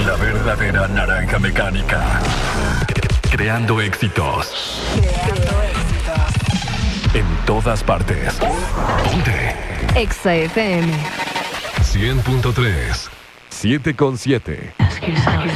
La verdadera naranja mecánica. Creando éxitos. En todas partes. Ponte. Exa FM 100.3. 7.7.